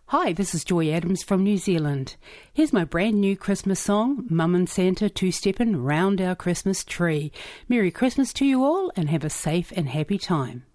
Hi, this is Joy Adams from New Zealand. Here's my brand new Christmas song, Mum and Santa two-steppin' round our Christmas tree. Merry Christmas to you all and have a safe and happy time.